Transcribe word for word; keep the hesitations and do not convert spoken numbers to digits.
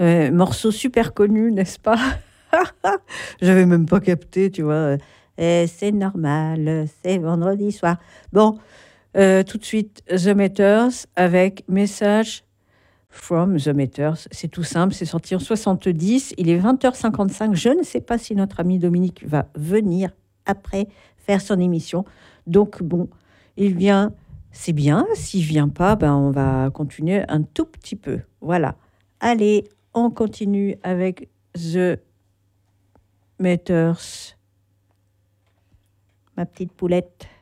Euh, morceau super connu, n'est-ce pas? J'avais même pas capté, tu vois. Et c'est normal, c'est vendredi soir. Bon, euh, tout de suite, The Meters avec Message from The Meters. C'est tout simple, c'est sorti en soixante-dix. Il est vingt heures cinquante-cinq. Je ne sais pas si notre ami Dominique va venir après faire son émission. Donc, bon, il vient, c'est bien. S'il vient pas, ben, on va continuer un tout petit peu. Voilà. Allez, on continue avec The Meters. Ma petite poulette.